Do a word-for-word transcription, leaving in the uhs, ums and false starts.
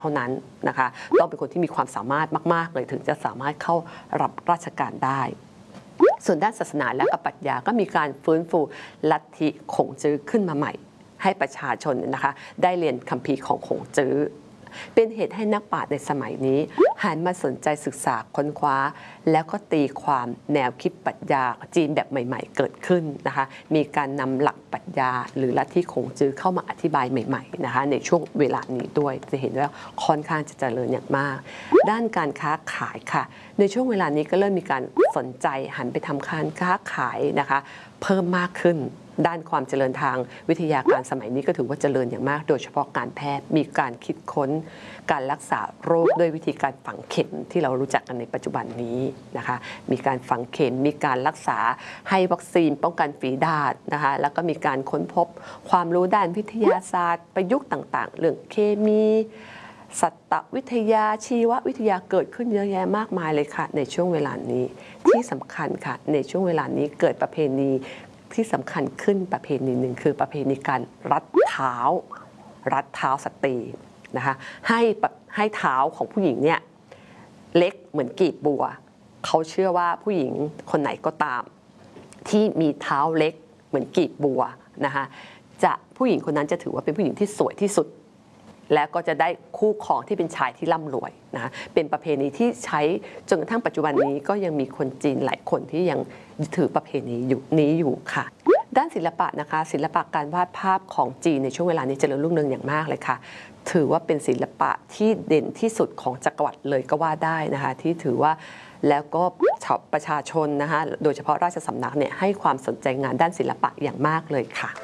เท่านั้นนะคะต้องเป็นคนที่มีความสามารถมากๆเลยถึงจะสามารถเข้ารับราชการได้ส่วนด้านศาสนาและปรัชญาก็มีการฟื้นฟูลัทธิขงจื้อขึ้นมาใหม่ให้ประชาชนนะคะได้เรียนคัมภีร์ของขงจื้อเป็นเหตุให้นักปราชญ์ในสมัยนี้หันมาสนใจศึกษาค้นคว้าแล้วก็ตีความแนวคิดปรัชญาจีนแบบใหม่ๆเกิดขึ้นนะคะมีการนำหลักปรัชญาหรือลัทธิขงจื้อเข้ามาอธิบายใหม่ๆนะคะในช่วงเวลานี้ด้วยจะเห็นว่าค่อนข้างจะเจริญอย่างมากด้านการค้าขายค่ะในช่วงเวลานี้ก็เริ่มมีการสนใจหันไปทำการค้าขายนะคะเพิ่มมากขึ้นด้านความเจริญทางวิทยาการสมัยนี้ก็ถือว่าเจริญอย่างมากโดยเฉพาะการแพทย์มีการคิดค้นการรักษาโรคด้วยวิธีการฝังเข็มที่เรารู้จักกันในปัจจุบันนี้นะคะมีการฝังเข็มมีการรักษาให้วัคซีนป้องกันฝีดาษนะคะแล้วก็มีการค้นพบความรู้ด้านวิทยาศาสตร์ประยุกต์ต่างๆเรื่องเคมีสัตววิทยาชีววิทยาเกิดขึ้นเยอะแยะมากมายเลยค่ะในช่วงเวลานี้ที่สำคัญค่ะในช่วงเวลานี้เกิดประเพณีที่สำคัญขึ้นประเพณีหนึ่งคือประเพณีการรัดเท้ารัดเท้าสตรีนะคะให้ให้เท้าของผู้หญิงเนี่ยเล็กเหมือนกีบบัวเขาเชื่อว่าผู้หญิงคนไหนก็ตามที่มีเท้าเล็กเหมือนกีบบัวนะคะจะผู้หญิงคนนั้นจะถือว่าเป็นผู้หญิงที่สวยที่สุดและก็จะได้คู่ครองที่เป็นชายที่ร่ำรวยนะเป็นประเพณีที่ใช้จนกระทั่งปัจจุบันนี้ก็ยังมีคนจีนหลายคนที่ยังถือประเพณีอยู่นี้อยู่ค่ะด้านศิลปะนะคะศิลปะการวาดภาพของจีนในช่วงเวลานี้เจริญรุ่งเรืองอย่างมากเลยค่ะถือว่าเป็นศิลปะที่เด่นที่สุดของจักรวรรดิเลยก็ว่าได้นะคะที่ถือว่าแล้วก็ประชาชนนะคะโดยเฉพาะราชสำนักเนี่ยให้ความสนใจงานด้านศิลปะอย่างมากเลยค่ะ